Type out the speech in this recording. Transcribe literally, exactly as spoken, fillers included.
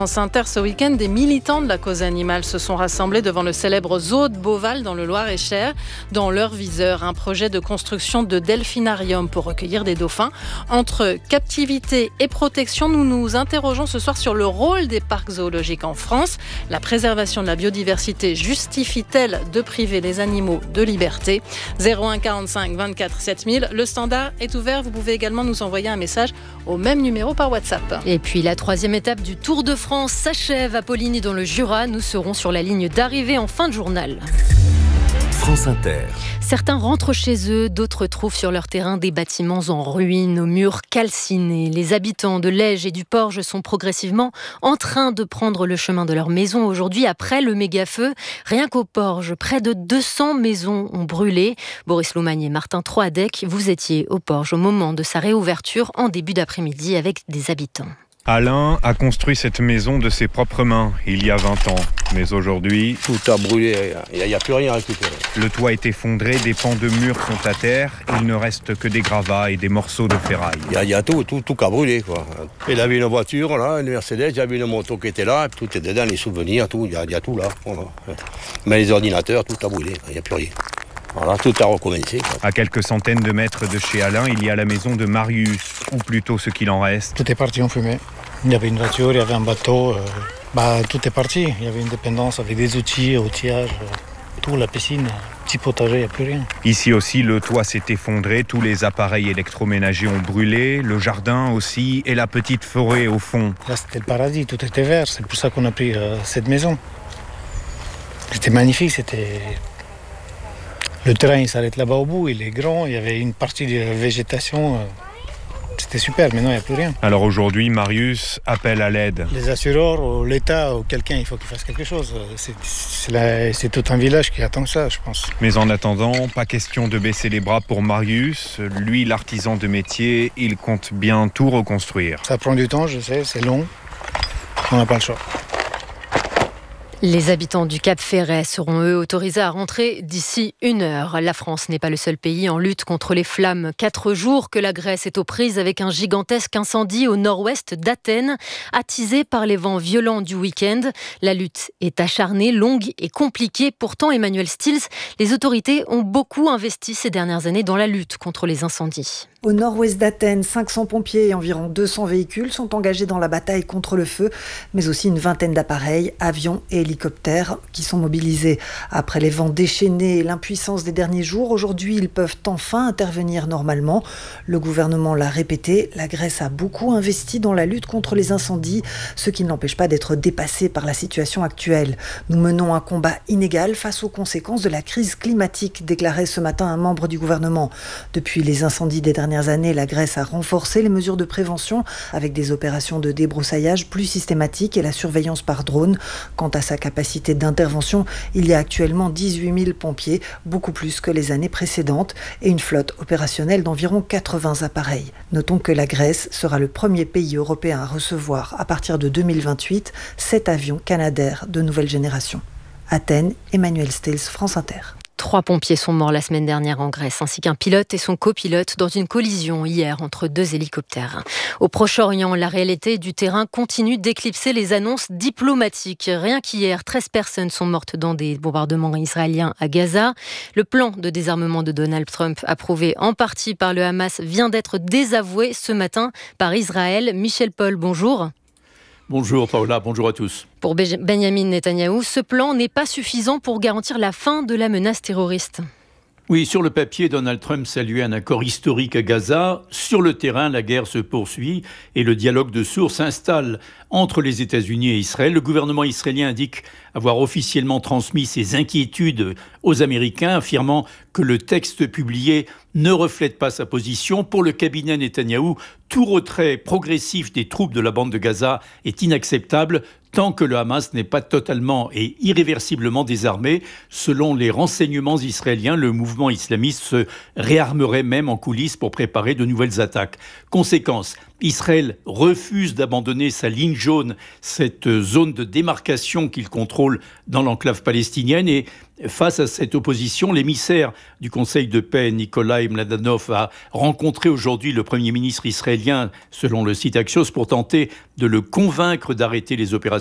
France Inter, ce week-end, des militants de la cause animale se sont rassemblés devant le célèbre zoo de Beauval dans le Loir-et-Cher. Dans leur viseur, un projet de construction de delphinarium pour recueillir des dauphins. Entre captivité et protection, nous nous interrogeons ce soir sur le rôle des parcs zoologiques en France. La préservation de la biodiversité justifie-t-elle de priver les animaux de liberté ? zéro un quarante-cinq vingt-quatre sept mille. Le standard est ouvert. Vous pouvez également nous envoyer un message au même numéro par WhatsApp. Et puis la troisième étape du Tour de France s'achève à Poligny dans le Jura. Nous serons sur la ligne d'arrivée en fin de journal. France Inter. Certains rentrent chez eux, d'autres trouvent sur leur terrain des bâtiments en ruine, aux murs calcinés. Les habitants de Lège et du Porge sont progressivement en train de prendre le chemin de leur maison aujourd'hui après le méga-feu. Rien qu'au Porge, près de deux cents maisons ont brûlé. Boris Loumagne et Martin Troadec, vous étiez au Porge au moment de sa réouverture en début d'après-midi avec des habitants. Alain a construit cette maison de ses propres mains il y a vingt ans. Mais aujourd'hui, tout a brûlé, il n'y a, a plus rien à récupérer. Le toit est effondré, des pans de murs sont à terre. Il ne reste que des gravats et des morceaux de ferraille. Il y a, il y a tout, tout, tout qui a brûlé, quoi. Il avait une voiture, là, une Mercedes, j'avais une moto qui était là, tout est dedans, les souvenirs, tout, il y a, il y a tout là. Voilà. Mais les ordinateurs, tout a brûlé, il n'y a plus rien. Voilà, tout a recommencé. Quoi. À quelques centaines de mètres de chez Alain, il y a la maison de Marius, ou plutôt ce qu'il en reste. Tout est parti en fumée. Il y avait une voiture, il y avait un bateau. Euh, bah, tout est parti. Il y avait une dépendance avec des outils, outillage, euh, tout, la piscine, petit potager, il n'y a plus rien. Ici aussi, le toit s'est effondré, tous les appareils électroménagers ont brûlé, le jardin aussi, et la petite forêt au fond. Là, c'était le paradis, tout était vert. C'est pour ça qu'on a pris euh, cette maison. C'était magnifique, c'était... Le terrain, il s'arrête là-bas au bout, il est grand, il y avait une partie de végétation, euh, c'était super, maintenant il n'y a plus rien. Alors aujourd'hui, Marius appelle à l'aide. Les assureurs, ou l'État, ou quelqu'un, il faut qu'il fasse quelque chose. C'est, c'est, la, c'est tout un village qui attend ça, je pense. Mais en attendant, pas question de baisser les bras pour Marius. Lui, l'artisan de métier, il compte bien tout reconstruire. Ça prend du temps, je sais, c'est long, on n'a pas le choix. Les habitants du Cap Ferret seront eux autorisés à rentrer d'ici une heure. La France n'est pas le seul pays en lutte contre les flammes. Quatre jours que la Grèce est aux prises avec un gigantesque incendie au nord-ouest d'Athènes, attisé par les vents violents du week-end. La lutte est acharnée, longue et compliquée. Pourtant, Emmanuel Stills, les autorités ont beaucoup investi ces dernières années dans la lutte contre les incendies. Au nord-ouest d'Athènes, cinq cents pompiers et environ deux cents véhicules sont engagés dans la bataille contre le feu, mais aussi une vingtaine d'appareils, avions et hélicoptères qui sont mobilisés. Après les vents déchaînés et l'impuissance des derniers jours, aujourd'hui ils peuvent enfin intervenir normalement. Le gouvernement l'a répété, la Grèce a beaucoup investi dans la lutte contre les incendies, ce qui ne l'empêche pas d'être dépassé par la situation actuelle. Nous menons un combat inégal face aux conséquences de la crise climatique, déclarait ce matin un membre du gouvernement. Depuis les incendies des dernières années, la Grèce a renforcé les mesures de prévention avec des opérations de débroussaillage plus systématiques et la surveillance par drone. Quant à sa capacité d'intervention, il y a actuellement dix-huit mille pompiers, beaucoup plus que les années précédentes, et une flotte opérationnelle d'environ quatre-vingts appareils. Notons que la Grèce sera le premier pays européen à recevoir, à partir de deux mille vingt-huit, sept avions Canadair de nouvelle génération. Athènes, Emmanuel Stills, France Inter. Trois pompiers sont morts la semaine dernière en Grèce, ainsi qu'un pilote et son copilote dans une collision hier entre deux hélicoptères. Au Proche-Orient, la réalité du terrain continue d'éclipser les annonces diplomatiques. Rien qu'hier, treize personnes sont mortes dans des bombardements israéliens à Gaza. Le plan de désarmement de Donald Trump, approuvé en partie par le Hamas, vient d'être désavoué ce matin par Israël. Michel Paul, bonjour. Bonjour Paola, bonjour à tous. Pour Benjamin Netanyahou, ce plan n'est pas suffisant pour garantir la fin de la menace terroriste. Oui, sur le papier, Donald Trump saluait un accord historique à Gaza. Sur le terrain, la guerre se poursuit et le dialogue de sourds s'installe entre les États-Unis et Israël. Le gouvernement israélien indique avoir officiellement transmis ses inquiétudes aux Américains, affirmant que le texte publié ne reflète pas sa position. Pour le cabinet Netanyahou, tout retrait progressif des troupes de la bande de Gaza est inacceptable. tant que le Hamas n'est pas totalement et irréversiblement désarmé. Selon les renseignements israéliens, le mouvement islamiste se réarmerait même en coulisses pour préparer de nouvelles attaques. Conséquence, Israël refuse d'abandonner sa ligne jaune, cette zone de démarcation qu'il contrôle dans l'enclave palestinienne. Et face à cette opposition, l'émissaire du Conseil de paix, Nikolai Mladenov, a rencontré aujourd'hui le Premier ministre israélien, selon le site Axios, pour tenter de le convaincre d'arrêter les opérations